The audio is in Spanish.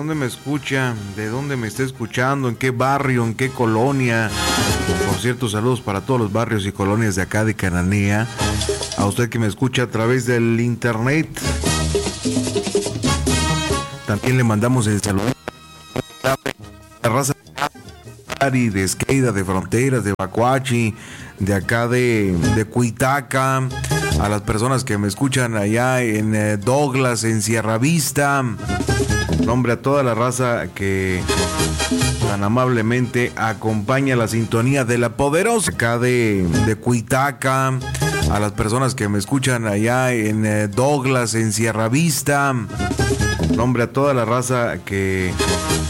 dónde me escucha, de dónde me está escuchando, en qué barrio, en qué colonia. Por cierto, saludos para todos los barrios y colonias de acá de Cananea. A usted que me escucha a través del internet. También le mandamos el saludo a la raza de Esqueida, de Fronteras, de Bacuachi, de acá de Cuitaca, a las personas que me escuchan allá en Douglas, en Sierra Vista. Nombre a toda la raza que tan amablemente acompaña la sintonía de la poderosa acá de Cuitaca, a las personas que me escuchan allá en Douglas, en Sierra Vista. Nombre a toda la raza que